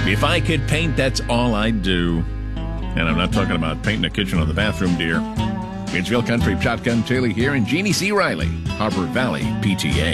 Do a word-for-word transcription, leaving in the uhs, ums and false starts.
If I could paint, that's all I'd do. And I'm not talking about painting the kitchen or the bathroom, dear. It's Real Country Shotgun Taylor here and Jeannie C. Riley, Harbor Valley P T A.